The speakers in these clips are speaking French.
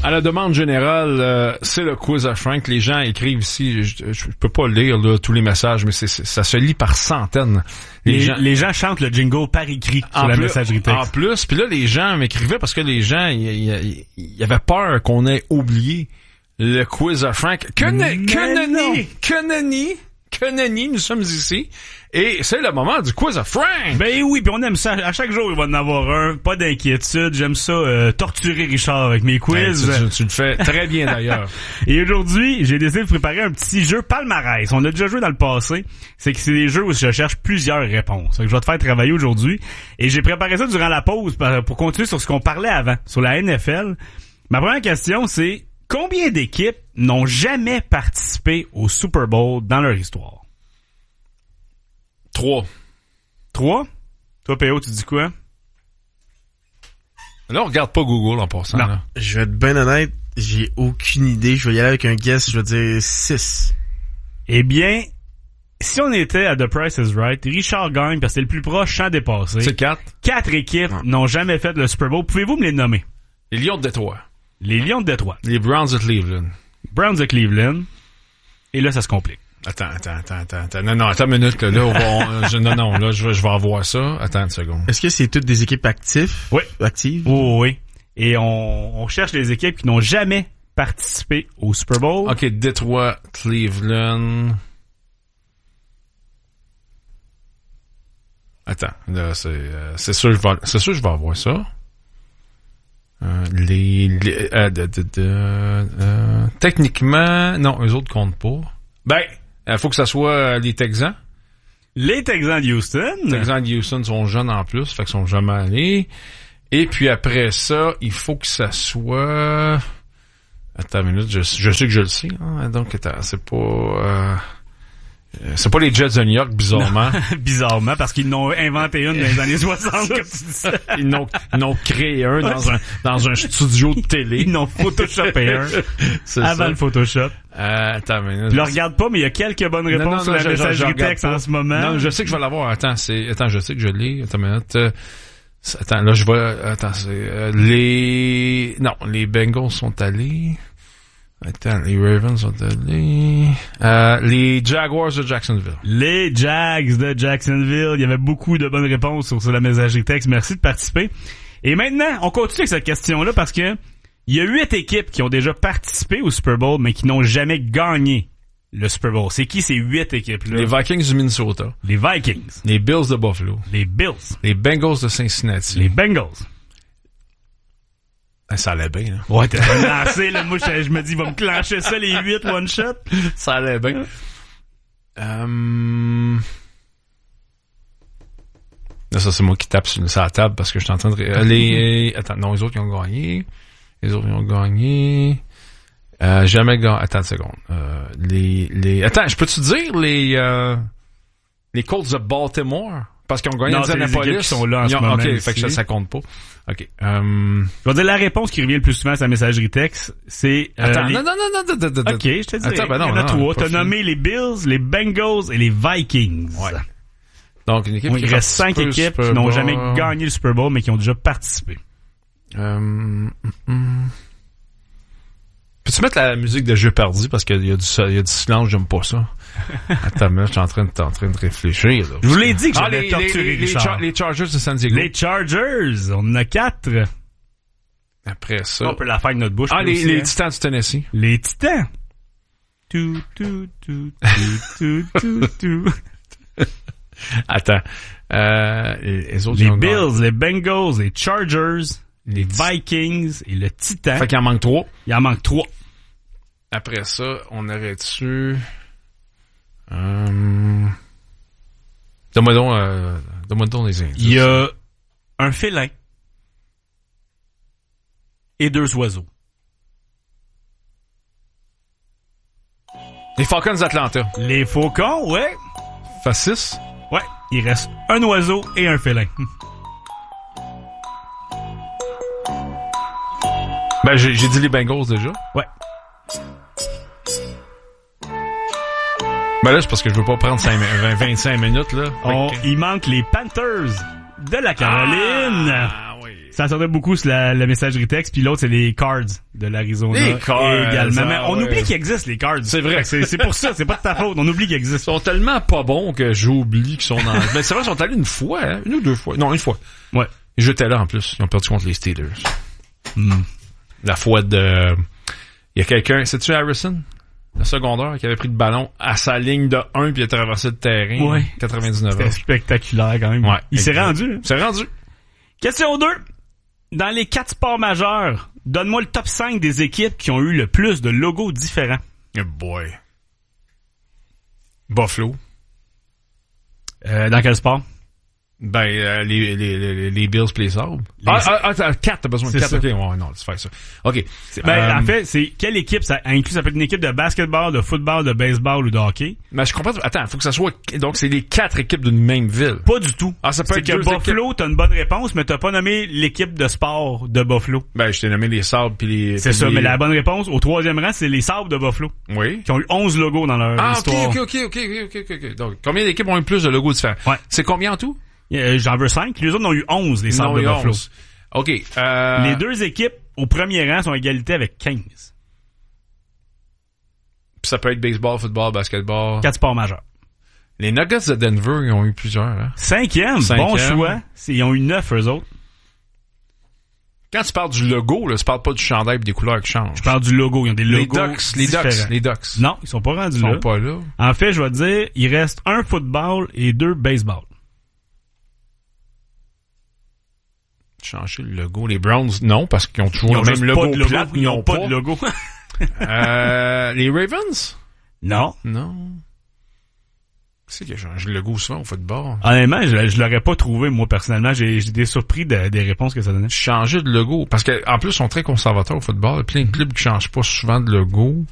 À la demande générale, c'est le quiz à Frank. Les gens écrivent ici, je peux pas lire là, tous les messages, mais ça se lit par centaines. Les gens chantent le jingle par écrit sur la messagerie texte. En plus, puis là, les gens m'écrivaient parce que les gens, il y avait peur qu'on ait oublié le quiz à Frank. Que nenni, nous sommes ici. Et c'est le moment du quiz à Frank. Ben oui, puis on aime ça. À chaque jour, il va en avoir un. Pas d'inquiétude. J'aime ça, torturer Richard avec mes quiz. Tu le fais très bien d'ailleurs. Et aujourd'hui, j'ai décidé de préparer un petit jeu palmarès. On a déjà joué dans le passé. C'est des jeux où je cherche plusieurs réponses. Donc, je vais te faire travailler aujourd'hui. Et j'ai préparé ça durant la pause pour continuer sur ce qu'on parlait avant, sur la NFL. Ma première question, c'est combien d'équipes n'ont jamais participé au Super Bowl dans leur histoire? 3. Toi, P.O., tu dis quoi? Là, on regarde pas Google en passant. Non. Là. Je vais être bien honnête, j'ai aucune idée. Je vais y aller avec un guess, je vais dire 6. Eh bien, si on était à The Price is Right, Richard gagne parce que c'est le plus proche sans dépasser. C'est 4. 4 équipes n'ont jamais fait le Super Bowl. Pouvez-vous me les nommer? Les Lions de Détroit. Les Lions de Détroit. Les Browns de Cleveland. Browns de Cleveland. Et là, ça se complique. Attends. Non, attends une minute, là. Là, je vais revoir ça. Attends une seconde. Est-ce que c'est toutes des équipes actives? Oui. Actives? Oui. Et on cherche les équipes qui n'ont jamais participé au Super Bowl. OK, Détroit, Cleveland. Attends, là, c'est sûr, je vais avoir ça. Techniquement, non, eux autres comptent pas. Ben, il faut que ça soit les Texans. Les Texans de Houston. Les Texans de Houston sont jeunes en plus, fait qu'ils sont jamais allés. Et puis après ça, il faut que ça soit... Attends une minute, je sais que je le sais. Hein, donc, attends, c'est pas les Jets de New York, bizarrement. Bizarrement, parce qu'ils n'ont inventé une dans les années 60, comme tu dis ça. Ils n'ont créé un dans un studio de télé. Ils n'ont photoshopé un avant le Photoshop. Attends, mais je le regarde pas, mais il y a quelques bonnes réponses sur la messagerie texte en ce moment. Non, je sais que je vais l'avoir. Attends, je sais que je l'ai. Attends une minute. Attends, là, je vais... Attends, c'est... les Bengals sont allés... Attends, les Ravens sont allés... les Jaguars de Jacksonville. Les Jags de Jacksonville. Il y avait beaucoup de bonnes réponses sur la messagerie texte. Merci de participer. Et maintenant, on continue avec cette question-là parce que il y a 8 équipes qui ont déjà participé au Super Bowl, mais qui n'ont jamais gagné le Super Bowl. C'est qui ces 8 équipes-là? Les Vikings du Minnesota. Les Vikings. Les Bills de Buffalo. Les Bills. Les Bengals de Cincinnati. Les Bengals. Ça allait bien, là. Ouais, t'es lancé, là. Moi, je me dis, il va me clencher ça, les 8 one-shot. Ça allait bien. Là, ça, c'est moi qui tape sur la table parce que je suis en train de... Attends, non, les autres, ils ont gagné. Jamais gagné. Attends une seconde. Attends, je peux-tu dire les Colts de Baltimore? Parce qu'ils ont gagné Indianapolis. Qui sont là en ce moment. OK, ici. fait que ça compte pas. OK. Je vais dire la réponse qui revient le plus souvent à sa messagerie texte, c'est... Attends, non. OK, je te dis. Attends, ben non, il y en a 3. T'as fini. nommé les Bills, les Bengals et les Vikings. Ouais. Donc, une équipe il reste 5 équipes qui n'ont jamais gagné le Super Bowl, mais qui ont déjà participé. Peux-tu mettre la musique de Jeopardy parce qu'il y a du silence, j'aime pas ça. Attends, mais je suis en train de réfléchir. Là, je vous l'ai dit que j'allais torturer Richard. Les Chargers de San Diego. Les Chargers, on en a 4. Après ça... On peut la faire avec notre bouche. Les Titans du Tennessee. Les Titans. Tout. Attends. Les autres, les Bills, les Bengals, les Chargers, les Vikings et le Titan. Fait qu'il en manque 3. Il en manque 3. Après ça, on aurait dessus... Donne-moi donc les indices. Il y a un félin et 2 oiseaux. Les Falcons d'Atlanta. Les Faucons, ouais. Fait 6. Ouais, il reste un oiseau et un félin. Ben, j'ai dit les Bengals déjà. Ouais. Ben là, c'est parce que je veux pas prendre 25 minutes, là. Il manque les Panthers de la Caroline. Ah oui. Ça sortait beaucoup sur la messagerie texte, puis l'autre, c'est les Cards de l'Arizona. Les Cards, également. Mais on ouais. oublie qu'ils existent, les Cards. C'est vrai. C'est pour ça, c'est pas de ta faute. On oublie qu'ils Ils existent. sont tellement pas bons que j'oublie qu'ils sont dans... Mais c'est vrai, ils sont allés une fois, hein? Une ou deux fois. Non, une fois. Ouais. J'étais là, en plus. Ils ont perdu contre les Steelers. La fois de... Il y a quelqu'un... C'est-tu Harrison? Le secondaire qui avait pris le ballon à sa ligne de 1 puis il a traversé le terrain. Ouais. 99 C'était ans. spectaculaire, quand même. Ouais. Il s'est exact. rendu. Hein. C'est rendu. Question 2. Dans les 4 sports majeurs, donne-moi le top 5 des équipes qui ont eu le plus de logos différents. Oh boy. Buffalo. Dans quel sport? Ben, les Bills pis les Sabres. Attends, 4, t'as besoin de C'est 4. ça. Ok, ouais, non, c'est faire ça. Ok. En fait, c'est quelle équipe ça inclut? Ça peut être une équipe de basketball, de football, de baseball ou de hockey. Mais je comprends. Attends, faut que ça soit... Donc, c'est les 4 équipes d'une même ville. Pas du tout. Ah, ça peut C'est être que deux Buffalo, t'as une bonne réponse, mais t'as pas nommé l'équipe de sport de Buffalo. Ben, je t'ai nommé les Sabres pis les... C'est pis ça, les- mais la bonne réponse, au 3e rang, c'est les Sabres de Buffalo, Oui. qui ont eu 11 logos dans leur Ah, histoire. ok. Donc, combien d'équipes ont eu plus de logos différents? Ouais. C'est combien en tout? J'en veux 5. Les autres en ont eu 11, les Sabres de Non, Buffalo. 11. Ok. Les deux équipes, au premier rang, sont à égalité avec 15. Ça peut être baseball, football, basketball. 4 sports majeurs. Les Nuggets de Denver, ils ont eu plusieurs, hein. 5e, bon Cinquième. choix. Ils ont eu 9, eux autres. Quand tu parles du logo, là, tu parles pas du chandail et des couleurs qui changent. Je parle du logo. Ils ont des logos Les différents. Ducks. Non, ils sont pas rendus Ils là. sont pas là. En fait, je vais te dire, il reste un football et 2 baseball. Changer le logo. Les Browns, non, parce qu'ils ont toujours Ils ont le juste même pas logo de logo. plate. Ils ont pas de logo. Les Ravens? Non. Non. C'est qui a changé le logo souvent au football? Honnêtement, je l'aurais pas trouvé, moi, personnellement. J'ai été surpris des réponses que ça donnait. Changer de logo. Parce que, en plus, ils sont très conservateurs au football. Il y a plein de clubs qui changent pas souvent de logo.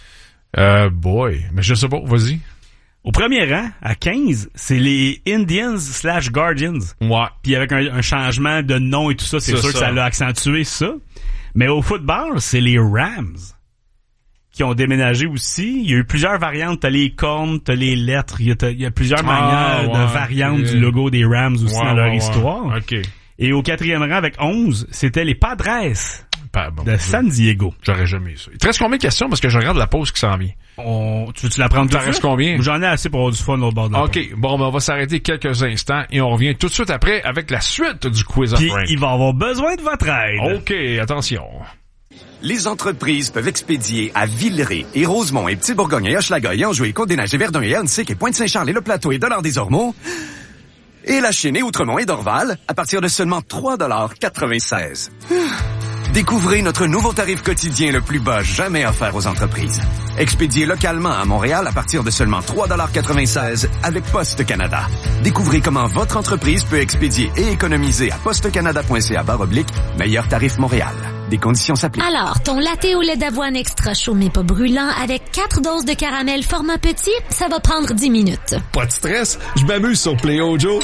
Boy. Mais je sais pas, vas-y. Au premier rang, à 15, c'est les Indians/Guardians. Ouais. Puis avec un changement de nom et tout ça, c'est C'est sûr que ça. ça l'a accentué, ça. Mais au football, c'est les Rams qui ont déménagé aussi. Il y a eu plusieurs variantes. T'as les cornes, t'as les lettres. Il y a plusieurs manières de variantes du logo des Rams aussi dans leur histoire. OK. Et au 4e rang, avec 11, c'était les Padres Pas bon. de San Diego. J'aurais jamais eu ça. Il te reste combien de questions? Parce que je regarde la pause qui s'en vient. Tu veux-tu la prendre tout T'en de restes suite? combien? Ou j'en ai assez pour avoir du fun au bord de la pause. OK. Bon, ben, on va s'arrêter quelques instants et on revient tout de suite après avec la suite du quiz of Puis Frank. il va avoir besoin de votre aide. OK, attention. Les entreprises peuvent expédier à Villeray et Rosemont et Petit-Bourgogne et Hochelaga et Anjou et Côte-des-Neiges et Verdun et Huntsic et Pointe-Saint-Charles et Le Plateau et Dollard-des-Ormeaux et La Chine et Outremont et Dorval à partir de seulement $3,96. Découvrez notre nouveau tarif quotidien le plus bas jamais offert aux entreprises. Expédié localement à Montréal à partir de seulement $3,96 avec Poste Canada. Découvrez comment votre entreprise peut expédier et économiser à postecanada.ca/meilleur tarif Montréal. Des conditions s'appliquent. Alors, ton latte au lait d'avoine extra chaud mais pas brûlant avec 4 doses de caramel format petit, ça va prendre 10 minutes. Pas de stress, je m'amuse sur PlayOjo.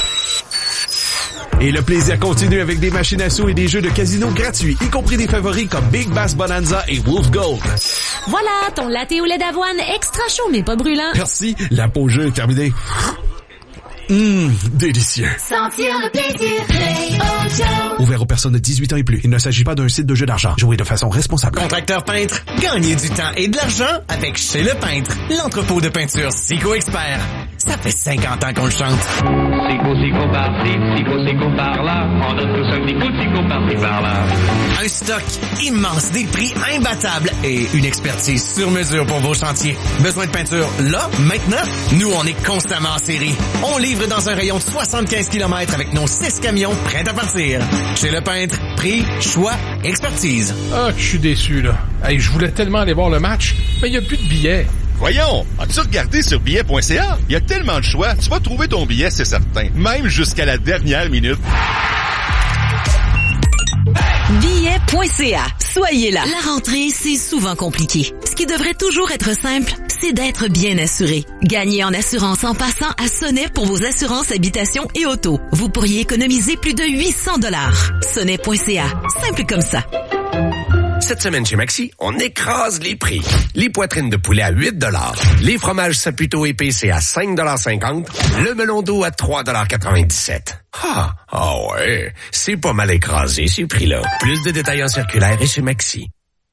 Et le plaisir continue avec des machines à sous et des jeux de casino gratuits, y compris des favoris comme Big Bass Bonanza et Wolf Gold. Voilà, ton latte au lait d'avoine extra chaud mais pas brûlant. Merci, la pause jeu est terminée. Délicieux. Sentir le plaisir, PlayOjo. Ouvert aux personnes de 18 ans et plus. Il ne s'agit pas d'un site de jeu d'argent. Jouez de façon responsable. Contracteur peintre, gagnez du temps et de l'argent avec Chez le Peintre, l'entrepôt de peinture Sico Expert. Ça fait 50 ans qu'on le chante. Sico par-ci, Sico par-là. On donne tous un petit coup de Sico par-ci, par-là. Un stock immense, des prix imbattables et une expertise sur mesure pour vos chantiers. Besoin de peinture là, maintenant? Nous, on est constamment en série. On livre dans un rayon de 75 km avec nos 6 camions prêts à partir. Chez le Peintre, prix, choix, expertise. Ah, je suis déçu, là. Hey, je voulais tellement aller voir le match, mais il n'y a plus de billets. Voyons, as-tu regardé sur billet.ca? Il y a tellement de choix, tu vas trouver ton billet, c'est certain. Même jusqu'à la dernière minute. Billet.ca. Soyez là. La rentrée, c'est souvent compliqué. Ce qui devrait toujours être simple, c'est d'être bien assuré. Gagnez en assurance en passant à Sonnet pour vos assurances habitation et auto. Vous pourriez économiser plus de $800. Sonnet.ca. Simple comme ça. Cette semaine chez Maxi, on écrase les prix. Les poitrines de poulet à 8 $. Les fromages Saputo épicés à 5,50 $. Le melon d'eau à 3,97 $. Ah ouais, c'est pas mal écrasé ces prix-là. Plus de détails en circulaire et chez Maxi.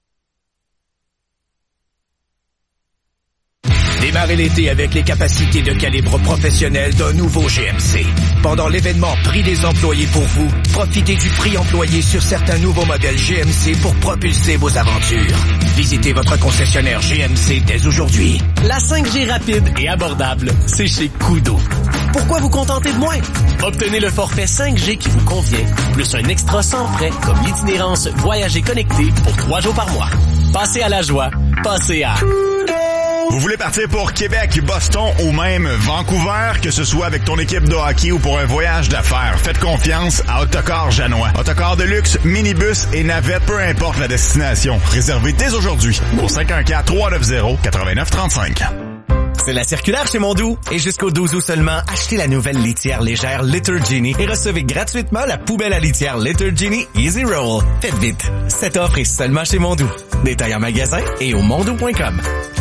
Démarrez l'été avec les capacités de calibre professionnel d'un nouveau GMC. Pendant l'événement Prix des employés pour vous, profitez du prix employé sur certains nouveaux modèles GMC pour propulser vos aventures. Visitez votre concessionnaire GMC dès aujourd'hui. La 5G rapide et abordable, c'est chez Kudo. Pourquoi vous contenter de moins? Obtenez le forfait 5G qui vous convient, plus un extra sans frais comme l'itinérance Voyager connecté pour 3 jours par mois. Passez à la joie, passez à... Vous voulez partir pour Québec, Boston ou même Vancouver, que ce soit avec ton équipe de hockey ou pour un voyage d'affaires, faites confiance à Autocar Janois. Autocar de luxe, minibus et navette, peu importe la destination. Réservez dès aujourd'hui au 514-390-8935. C'est la circulaire chez Mondou. Et jusqu'au 12 août seulement, achetez la nouvelle litière légère Litter Genie et recevez gratuitement la poubelle à litière Litter Genie Easy Roll. Faites vite. Cette offre est seulement chez Mondou. Détails en magasin et au mondou.com.